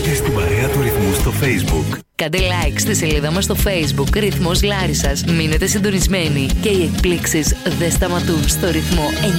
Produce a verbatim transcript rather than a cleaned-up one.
Και στην παρέα του Ρυθμού στο Facebook. Κάντε like στη σελίδα μας στο Facebook Ρυθμός Λάρισσας. Μείνετε συντονισμένοι και οι εκπλήξεις δεν σταματούν στο Ρυθμό